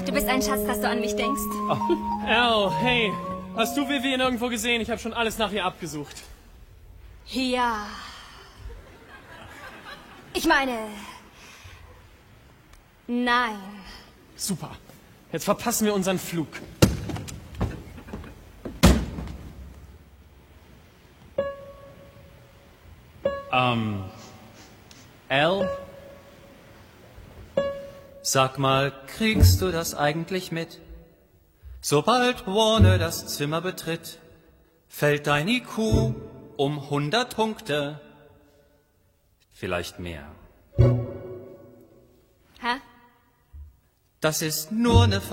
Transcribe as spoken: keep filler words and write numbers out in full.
Du bist ein Schatz, dass du an mich denkst. Oh. Al, hey. Hast du Vivian irgendwo gesehen? Ich habe schon alles nach ihr abgesucht. Ja. Ich meine... Nein. Super. Jetzt verpassen wir unseren Flug. Ähm... Al? Sag mal, kriegst du das eigentlich mit? Sobald Warner das Zimmer betritt, fällt dein I Q um hundert Punkte. Vielleicht mehr. Hä? Das ist nur eine